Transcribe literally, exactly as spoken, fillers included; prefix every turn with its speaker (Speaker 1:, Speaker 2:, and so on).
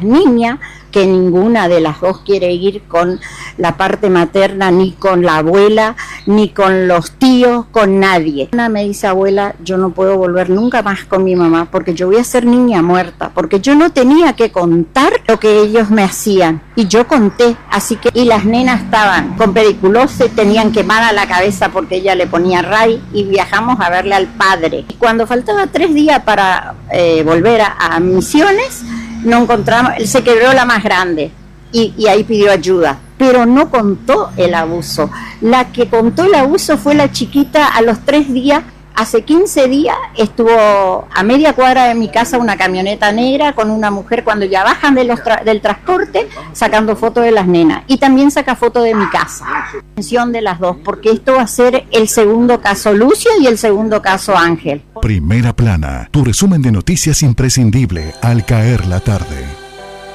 Speaker 1: las niñas, que ninguna de las dos quiere ir con la parte materna, ni con la abuela, ni con los tíos, con nadie. Ana me dice, abuela, yo no puedo volver nunca más con mi mamá, porque yo voy a ser niña muerta, porque yo no tenía que contar lo que ellos me hacían, y yo conté, así que, y las nenas estaban con pediculosis, tenían quemada la cabeza porque ella le ponía ray, y viajamos a verle al padre. Y cuando faltaba tres días para eh, volver a, a Misiones, no encontramos, él se quebró la más grande y, y ahí pidió ayuda, pero no contó el abuso. La que contó el abuso fue la chiquita. A los tres días, hace quince días, estuvo a media cuadra de mi casa una camioneta negra con una mujer cuando ya bajan de los tra- del transporte sacando fotos de las nenas, y también saca fotos de mi casa. Atención de las dos, porque esto va a ser el segundo caso Lucio y el segundo caso Ángel.
Speaker 2: Primera Plana, tu resumen de noticias imprescindible al caer la tarde.